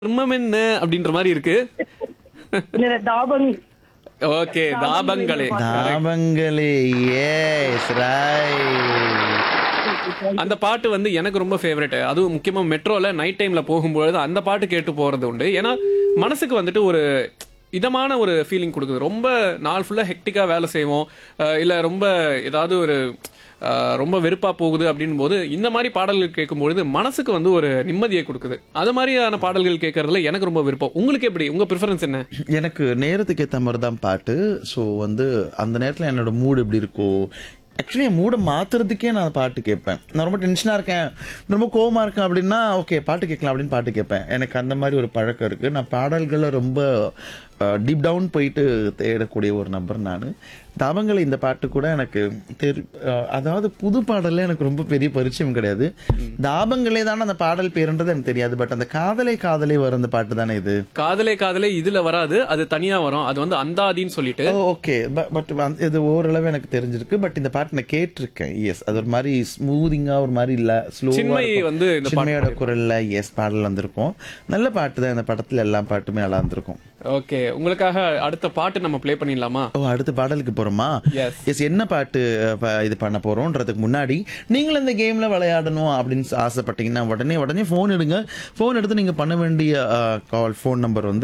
மர்மம் என்ன அப்படின்ற மாதிரி இருக்கு. இல்ல தாபங் ஓகே, தாபங்களே. தாபங்களே, S right. அந்த பாட்டு வந்து எனக்கு ரொம்ப ஃபேவரட். அதுவும் முக்கியமா மெட்ரோல நைட் டைம்ல போகும்பொழுது அந்த பாட்டு கேட்டு போறது உண்டு. ஏன்னா மனசுக்கு வந்துட்டு ஒரு இதமான ஒரு ஃபீலிங் கொடுக்குது. ரொம்ப நாள் ஃபுல்லா ஹெக்டிக்கா வேலை செய்வோம், இல்ல ரொம்ப ஏதாவது ஒரு ரொம்ப வெறுப்பா போகுது அப்படின் போது இந்த மாதிரி பாடல்கள் கேட்கும்பொழுது மனசுக்கு வந்து ஒரு நிம்மதியை கொடுக்குது. அது மாதிரியான பாடல்கள் கேட்கறதுல எனக்கு ரொம்ப விருப்பம். உங்களுக்கு எப்படி, உங்க ப்ரிஃபரன்ஸ் என்ன? எனக்கு நேரத்துக்கு ஏற்ற மாதிரி தான் பாட்டு. ஸோ வந்து அந்த நேரத்தில் என்னோட மூடு எப்படி இருக்கோ, ஆக்சுவலி என் மூடை மாத்துறதுக்கே நான் பாட்டு கேட்பேன். நான் ரொம்ப டென்ஷனாக இருக்கேன், ரொம்ப கோவமாக இருக்கேன் அப்படின்னா ஓகே பாட்டு கேட்கலாம் அப்படின்னு பாட்டு கேட்பேன். எனக்கு அந்த மாதிரி ஒரு பழக்கம் இருக்குது. நான் பாடல்களை ரொம்ப டீப் டவுன் போயிட்டு தேடக்கூடிய ஒரு நபர் நான். தாபங்களை இந்த பாட்டு கூட எனக்கு அதாவது புது பாடல்ல எனக்கு ரொம்ப பெரிய பரிச்சயம் கிடையாது. தாபங்களே தானே அந்த பாடல் பேருன்றது எனக்கு தெரியாது. பட் அந்த காதலே காதலே வர அந்த பாட்டு தானே இது. காதலே காதலே இதுல வராது, அது தனியா வரும். அது வந்து அந்தாதின்னு சொல்லிட்டு. ஓகே, பட் இது ஓரளவு எனக்கு தெரிஞ்சிருக்கு. பட் இந்த பாட்டு நான் கேட்டிருக்கேன். எஸ், அது ஒரு மாதிரி ஸ்மூதிங்கா ஒரு மாதிரி இல்ல ஸ்லோ. சின்மை வந்து இந்த சின்மையோட குரல்ல எஸ் பாடல் வந்திருக்கும். நல்ல பாட்டு தான். இந்த படத்துல எல்லா பாட்டுமே நல்லா இருந்திருக்கும். ஓகே, உங்களுக்காக அடுத்த பாட்டு நம்ம ப்ளே பண்ணிடலாமா? அடுத்த பாடலுக்கு போறோமா? Yes. எஸ், என்ன பாட்டு இது பண்ண போறோம்ன்றதுக்கு முன்னாடி நீங்களும் இந்த கேம்ல விளையாடணும் அப்படின்னு ஆசைப்பட்டீங்கன்னா உடனே போன் எடுங்க. போன் எடுத்து நீங்க பண்ண வேண்டிய கால் போன் நம்பர் வந்து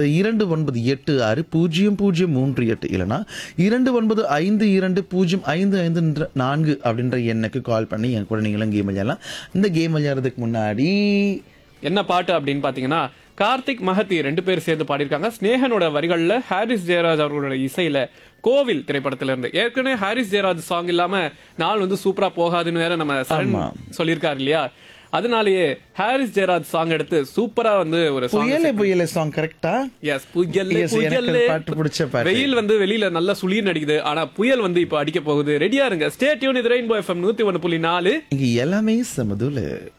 29860038 இல்லைன்னா 2952205554 அப்படின்ற எண்ணுக்கு கால் பண்ணி என் கூட நீங்களும் கேம் விளையாடலாம். இந்த கேம் விளையாடுறதுக்கு முன்னாடி என்ன பாட்டு அப்படின்னு பாத்தீங்கன்னா கார்த்திக் மஹத்தி 2 பேர் சேர்ந்து பாடியிருக்காங்க. ஸ்னேகனோட வரிகள்ல ஹாரிஸ் ஜெயராஜ் அவர்களோட இசையில கோவில் திரைப்படத்துல இருந்து. ஏற்கனவே ஹாரிஸ் ஜெயராஜ் சாங் இல்லாம நாள் வந்து சூப்பரா போகாதுன்னு வேற நம்ம சொல்லியிருக்காரு இல்லையா? அதனாலேயே ஹாரிஸ் ஜெயராஜ் சாங் எடுத்து சூப்பரா வந்து ஒரு புயலே சாங் கரெக்டா? எஸ், புயல்லே புயல்லே. வெயில் வந்து வெளியில நல்லா சுளீர் அடிக்குது, ஆனா புயல் வந்து இப்ப அடிக்க போகுது. ரெடியா இருங்க. Stay tune. இது ரெயின்போ எஃப்எம் 101.4. இங்க எல்லாமே சமதுல.